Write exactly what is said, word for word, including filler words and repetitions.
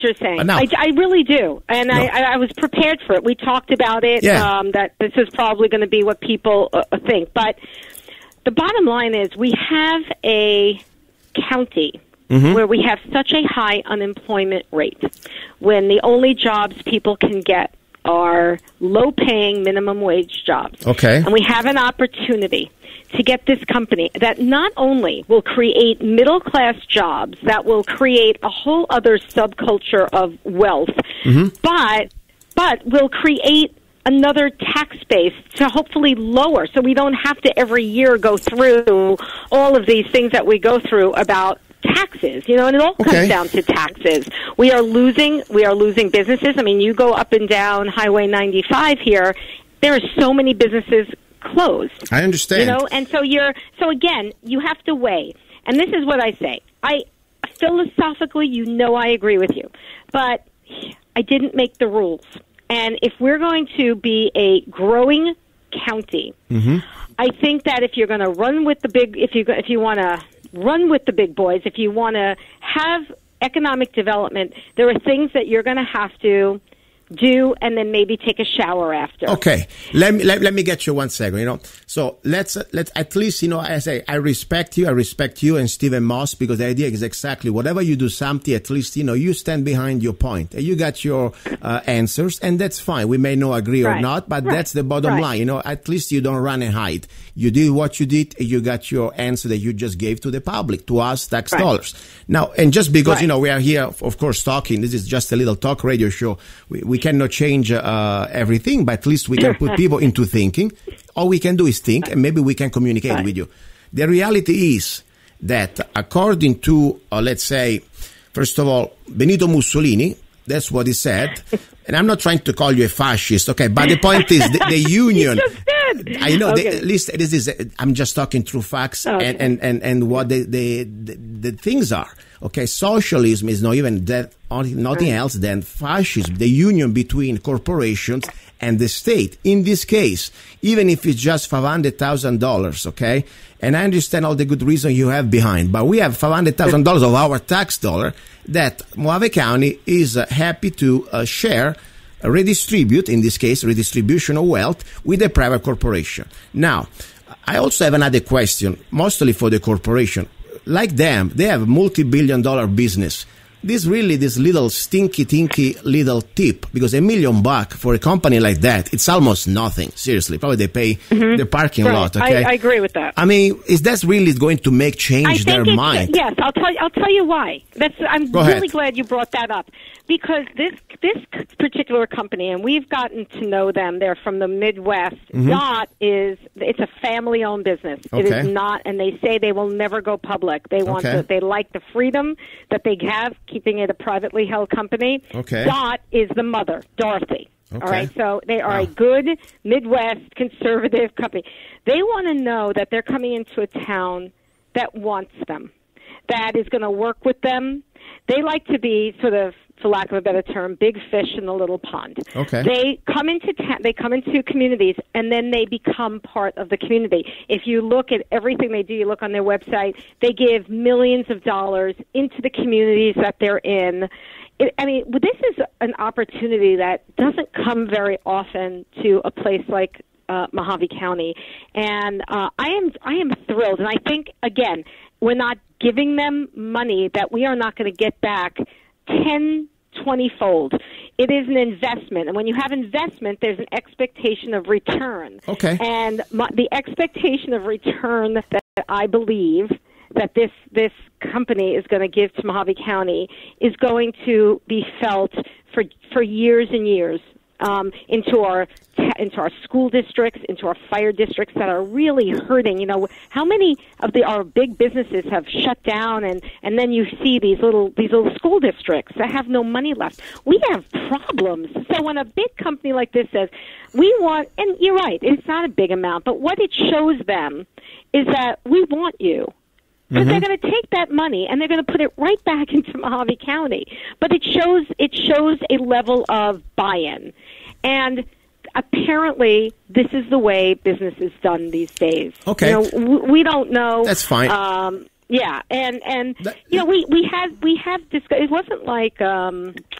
you're saying. Now, I, I really do. And no. I, I was prepared for it. We talked about it, yeah. um, that this is probably going to be what people uh, think. But the bottom line is we have a county mm-hmm. where we have such a high unemployment rate when the only jobs people can get are low-paying minimum wage jobs. Okay. And we have an opportunity to get this company that not only will create middle-class jobs, that will create a whole other subculture of wealth, mm-hmm. but but will create another tax base to hopefully lower, so we don't have to every year go through all of these things that we go through about taxes, you know, and it all comes okay. down to taxes. We are losing, we are losing businesses. I mean, you go up and down Highway ninety-five here, there are so many businesses closed. I understand. You know, and so you're, so again, you have to weigh. And this is what I say. I, philosophically, you know I agree with you. But I didn't make the rules. And if we're going to be a growing county, mm-hmm. I think that if you're going to run with the big, if you if you want to run with the big boys, if you want to have economic development, there are things that you're going to have to do and then maybe take a shower after. Okay. Let me let, let me get you one second, you know. So let's let's at least, you know, I say I respect you, I respect you and Stephen Moss, because the idea is exactly whatever you do something, at least, you know, you stand behind your point. You got your uh, answers, and that's fine. We may not agree right. or not, but right. that's the bottom right. line. You know, at least you don't run and hide. You did what you did, you got your answer that you just gave to the public, to us tax right. dollars. Now, and just because, right. you know, we are here, of course, talking, this is just a little talk radio show. We, we cannot change uh, everything, but at least we can put people into thinking. All we can do is think, and maybe we can communicate right. with you. The reality is that according to, uh, let's say, first of all, Benito Mussolini, that's what he said. And I'm not trying to call you a fascist, okay? But the point is, the, the union. You just did. I know. Okay. The, at least this is. I'm just talking through facts okay. and, and, and, and what the, the the the things are. Okay, socialism is not even that. Nothing right. else than fascism. The union between corporations and the state. In this case, even if it's just five hundred thousand dollars, okay? And I understand all the good reason you have behind, but we have five hundred thousand dollars of our tax dollar that Mojave County is uh, happy to uh, share, uh, redistribute, in this case, redistribution of wealth with a private corporation. Now, I also have another question, mostly for the corporation. Like them, they have a multi-billion dollar business. This really, this little stinky, tinky little tip, because a million bucks for a company like that, it's almost nothing. Seriously, probably they pay mm-hmm. the parking right. lot. Okay, I, I agree with that. I mean, is that really going to make change I think their it's, mind? Yes, I'll tell you. I'll tell you why. That's. I'm Go really ahead. glad you brought that up, because this this particular company, and we've gotten to know them. They're from the Midwest. Mm-hmm. Dot is it's a family-owned business. Okay. It is not, and they say they will never go public. They want okay. to, they like the freedom that they have, keeping it a privately held company. Okay. Dot is the mother, Dorothy. Okay. All right, so they are wow. a good Midwest conservative company. They want to know that they're coming into a town that wants them, that is going to work with them. They like to be sort of, for lack of a better term, big fish in a little pond. Okay. They come into ta- they come into communities, and then they become part of the community. If you look at everything they do, you look on their website, they give millions of dollars into the communities that they're in. It, I mean, this is an opportunity that doesn't come very often to a place like uh, Mojave County, and uh, I am I am thrilled. And I think, again, we're not giving them money that we are not going to get back ten, twenty-fold. It is an investment, and when you have investment, there's an expectation of return. Okay. And my, the expectation of return that I believe that this this company is going to give to Mojave County is going to be felt for for years and years um, into our into our school districts, into our fire districts that are really hurting. You know, how many of the our big businesses have shut down, and, and then you see these little these little school districts that have no money left. We have problems. So when a big company like this says, we want, and you're right, it's not a big amount, but what it shows them is that we want you. But mm-hmm. they're going to take that money and they're going to put it right back into Mojave County. But it shows it shows a level of buy-in. And apparently, this is the way business is done these days. Okay. You know, we don't know. That's fine. Um, Yeah, and and That- you know we we had we had discussed. It wasn't like um,